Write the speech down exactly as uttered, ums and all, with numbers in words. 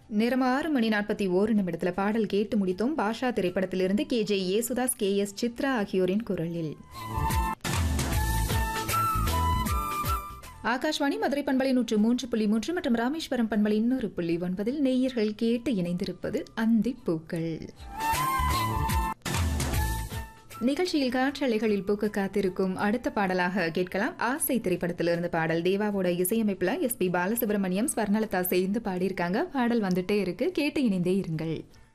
நேரம் ஆறு மணி நாற்பத்தி ஓரு நிமிடத்துல பாடல் கேட்டு முடித்தோம். பாஷா திரைப்படத்திலிருந்து K J Yesudas, K S Chitra ஆகியோரின் குரலில். ஆகாஷ்வாணி மதுரை பண்பலை நூற்று மூன்று புள்ளி மூன்று மற்றும் ராமேஸ்வரம் பண்பலை இன்னொரு புள்ளி ஒன்பதில் நேயர்கள் கேட்டு இணைந்திருப்பது அந்திப் பூக்கள். நிகழ்ச்சியில் காற்றலைகளில் பூக்க காத்திருக்கும் அடுத்த பாடலாக கேட்கலாம். ஆசை திரைப்படத்திலிருந்து பாடல். தேவாவோட இசையமைப்புல எஸ் பி பாலசுப்ரமணியம், ஸ்வர்ணலதா சேர்ந்து பாடியிருக்காங்க. பாடல் வந்துட்டே இருக்கு, கேட்டு இணைந்தே இருங்கள்.